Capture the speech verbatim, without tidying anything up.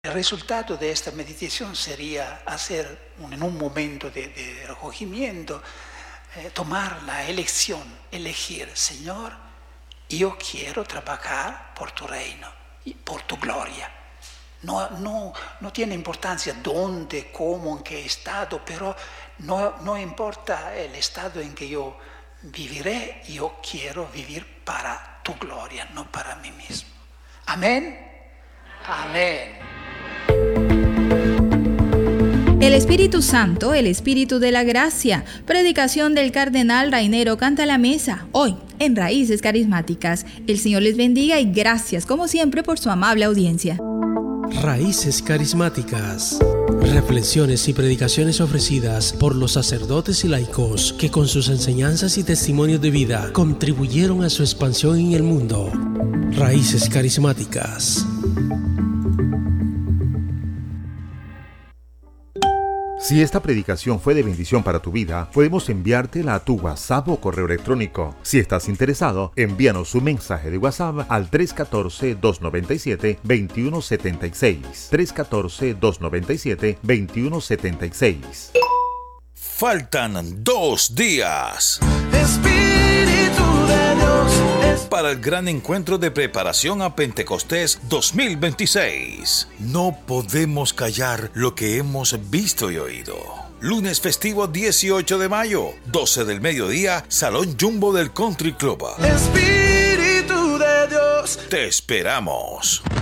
El resultado de esta meditación sería hacer un, en un momento de, de recogimiento, eh, tomar la elección, elegir, Señor, yo quiero trabajar por tu reino y por tu gloria. No, no, no tiene importancia dónde, cómo, en qué estado, pero no, no importa el estado en que yo viviré, yo quiero vivir para tu gloria, no para mí mismo. Amén. Amén. El Espíritu Santo, el Espíritu de la Gracia. Predicación del Cardenal Rainero Cantalamessa, hoy en Raíces Carismáticas. El Señor les bendiga y gracias, como siempre, por su amable audiencia. Raíces Carismáticas. Reflexiones y predicaciones ofrecidas por los sacerdotes y laicos que con sus enseñanzas y testimonios de vida contribuyeron a su expansión en el mundo. Raíces Carismáticas. Si esta predicación fue de bendición para tu vida, podemos enviártela a tu WhatsApp o correo electrónico. Si estás interesado, envíanos un mensaje de WhatsApp al tres uno cuatro, dos nueve siete, dos uno siete seis. tres uno cuatro, dos nueve siete, dos uno siete seis. Faltan dos días. Espíritu de Dios. Para el gran encuentro de preparación a Pentecostés dos mil veintiséis. No podemos callar lo que hemos visto y oído. Lunes festivo dieciocho de mayo, doce del mediodía, Salón Jumbo del Country Club. Espíritu de Dios. Te esperamos.